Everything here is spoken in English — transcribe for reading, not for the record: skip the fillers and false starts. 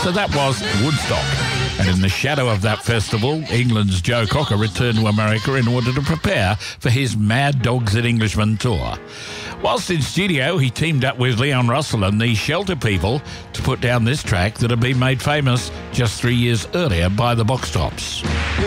So that was Woodstock. And in the shadow of that festival, England's Joe Cocker returned to America in order to prepare for his Mad Dogs and Englishmen tour. Whilst in studio, he teamed up with Leon Russell and the Shelter People to put down this track that had been made famous just 3 years earlier by the Box Tops.